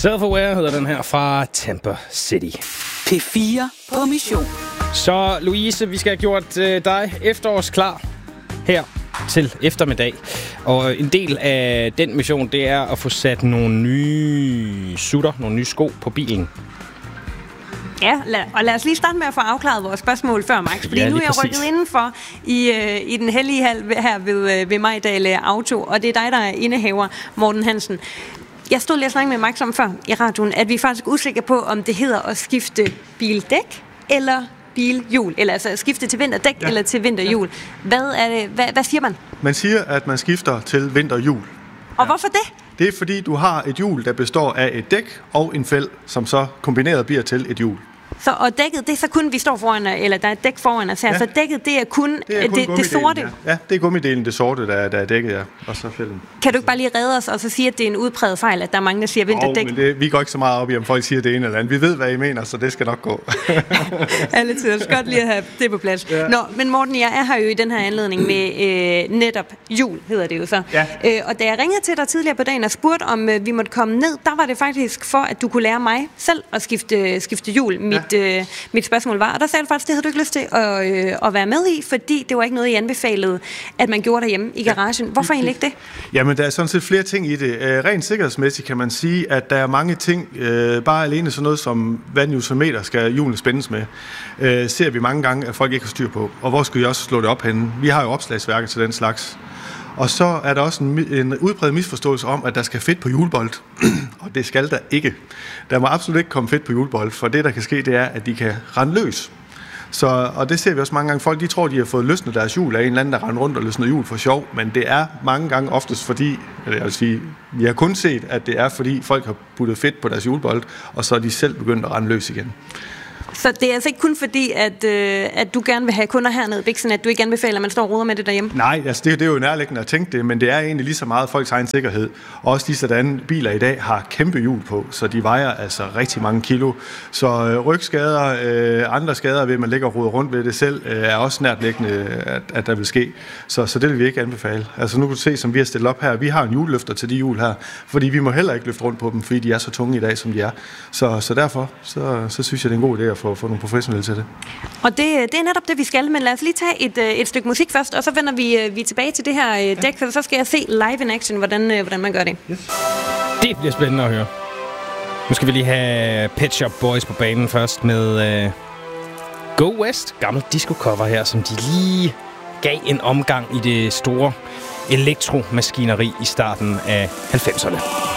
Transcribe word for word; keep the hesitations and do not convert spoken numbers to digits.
Self-Aware hedder den her fra Temper City. P fire på mission. Så Louise, vi skal have gjort øh, dig efterårsklar her til eftermiddag. Og en del af den mission, det er at få sat nogle nye sutter, nogle nye sko på bilen. Ja, lad, og lad os lige starte med at få afklaret vores spørgsmål før, Max. Fordi ja, nu er jeg præcis. rykket indenfor i, øh, i den hellige hal her ved, ved Majdal Auto, og det er dig, der er indehaver, Morten Hansen. Jeg stod lige og snakkede med Max om før i radioen, at vi er faktisk usikre på, om det hedder at skifte bildæk eller bilhjul, eller altså skifte til vinterdæk ja. eller til vinterhjul. Hvad, er det, hvad, hvad siger man? Man siger, at man skifter til vinterhjul. Og ja. hvorfor det? Det er fordi, du har et hjul, der består af et dæk og en fælg, som så kombineret bliver til et hjul. Så, og dækket, det er så kun, vi står foran, eller der er et dæk foran os her, ja. så dækket, det er kun det, er kun det, det sorte? Ja. ja, det er gummidelen, det sorte, der er, der er dækket, ja. Og så fælden. Kan du ikke bare lige redde os, og så sige, at det er en udpræget fejl, at der er mange, der siger vinterdæk? Oh, men det, vi går ikke så meget op i, om folk siger det ene eller andet. Vi ved, hvad I mener, så det skal nok gå. Alle tider. Så godt lige at have det på plads. Ja. Nå, men Morten, jeg er her jo i den her anledning med øh, netop jul, hedder det jo så. Ja. Øh, og da jeg ringede til dig tidligere på dagen og spurgte, om øh, vi måtte komme ned, der var det faktisk for, at du kunne lære mig selv at skifte, skifte hjul. Mit, ja. øh, mit spørgsmål var, og der sagde du faktisk, det havde du ikke lyst til at, øh, at være med i, fordi det var ikke noget, I anbefalede, at man gjorde derhjemme i garagen. Hvorfor egentlig ikke det? Jamen, der er sådan set flere ting i det. Øh, rent sikkerhedsmæssigt kan man sige, at der er mange ting, øh, bare alene sådan noget som, hvad newtonmeter skal hjulene spændes med, øh, ser vi mange gange, at folk ikke har styr på. Og hvor skal vi også slå det op henne? Vi har jo opslagsværker til den slags. Og så er der også en, en udbredt misforståelse om, at der skal fedt på hjulbold. Og det skal der ikke. Der må absolut ikke komme fedt på hjulbold, for det, der kan ske, det er, at de kan rende løs. Så, og det ser vi også mange gange. Folk de tror, de har fået løsnet deres hjul af en eller anden, der render rundt og løsner hjul for sjov. Men det er mange gange oftest fordi, eller jeg vil sige, vi har kun set, at det er fordi folk har puttet fedt på deres hjulbold, og så er de selv begyndt at rende løs igen. Så det er altså ikke kun fordi, at, øh, at du gerne vil have kunder hernede i Biksen, at du ikke anbefaler, at man står og ruder med det derhjemme? Nej, altså det, det er jo nærliggende at tænke det, men det er egentlig lige så meget folks egen sikkerhed. Og også lige sådan, biler i dag har kæmpe hjul på, så de vejer altså rigtig mange kilo. Så øh, rygskader, øh, andre skader ved, at man ligger og ruder rundt ved det selv, øh, er også nærtliggende, at, at der vil ske. Så, så det vil vi ikke anbefale. Altså nu kan du se, som vi har stillet op her, vi har en hjulløfter til de hjul her, fordi vi må heller ikke løfte rundt på dem, fordi de er så tunge i dag, som de er. Så, så derfor, så, så synes jeg, det er en god idé at få, få nogle professionelle til det. Og det, det er netop det, vi skal, men lad os lige tage et, et stykke musik først, og så vender vi, vi tilbage til det her ja. dæk, for så skal jeg se live in action, hvordan, hvordan man gør det. Yes. Det bliver spændende at høre. Nu skal vi lige have Pet Shop Boys på banen først med uh, Go West, gammel disco-cover her, som de lige gav en omgang i det store elektromaskineri i starten af halvfemserne.